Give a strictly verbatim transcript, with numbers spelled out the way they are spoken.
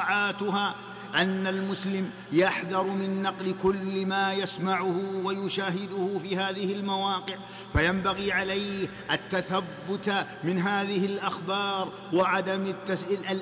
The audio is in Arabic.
مراعاتها أن المسلم يحذر من نقل كل ما يسمعه ويشاهده في هذه المواقع، فينبغي عليه التثبت من هذه الأخبار وعدم التسئل